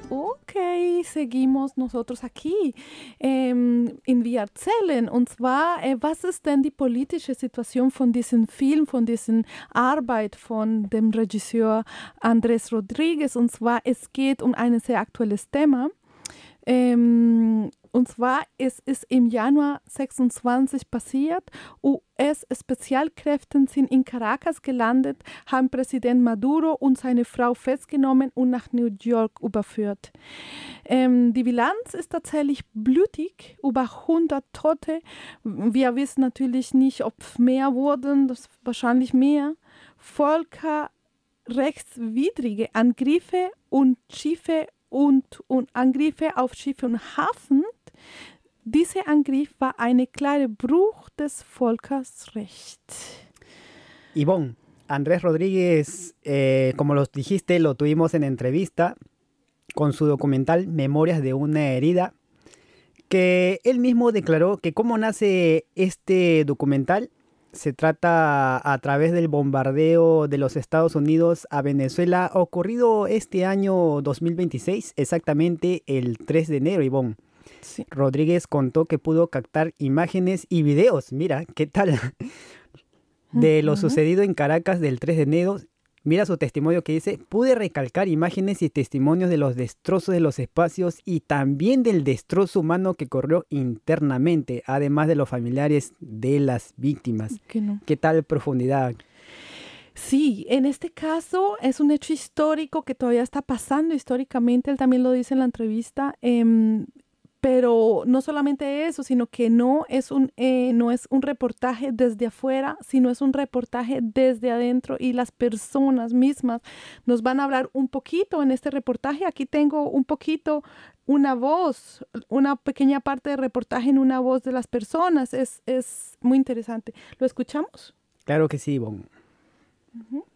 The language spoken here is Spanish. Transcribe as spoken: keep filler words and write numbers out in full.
Okay, seguimos nosotros aquí ähm, in Wir erzählen. Und zwar, äh, was ist denn die politische Situation von diesem Film, von dieser Arbeit von dem Regisseur Andrés Rodríguez? Und zwar, es geht um ein sehr aktuelles Thema. Ähm, und zwar, es ist im Januar sechsundzwanzig passiert. U S-Spezialkräfte sind in Caracas gelandet, haben Präsident Maduro und seine Frau festgenommen und nach New York überführt. Ähm, die Bilanz ist tatsächlich blutig, über hundert Tote. Wir wissen natürlich nicht, ob mehr wurden, das wahrscheinlich mehr. Völkerrechtswidrige Angriffe und Schiffe und, und Angriffe auf Schiffe und Hafen. Dieser Angriff war ein klarer Bruch des Völkerrechts. Ivonne, Andrés Rodríguez, eh, como lo dijiste, lo tuvimos en entrevista con su documental Memorias de una herida, que él mismo declaró que cómo nace este documental. Se trata a través del bombardeo de los Estados Unidos a Venezuela ocurrido este año dos mil veintiséis, exactamente el tres de enero, Ivonne. Sí. Rodríguez contó que pudo captar imágenes y videos, mira, ¿qué tal? De lo uh-huh. sucedido en Caracas del tres de enero. Mira su testimonio que dice: pude recalcar imágenes y testimonios de los destrozos de los espacios y también del destrozo humano que corrió internamente, además de los familiares de las víctimas. ¿Qué, no? ¿Qué tal profundidad? Sí, en este caso es un hecho histórico que todavía está pasando históricamente, él también lo dice en la entrevista, eh, pero no solamente eso, sino que no es, un, eh, no es un reportaje desde afuera, sino es un reportaje desde adentro y las personas mismas nos van a hablar un poquito en este reportaje. Aquí tengo un poquito una voz, una pequeña parte de reportaje en una voz de las personas. Es, es muy interesante. ¿Lo escuchamos? Claro que sí, Ivonne. Uh-huh.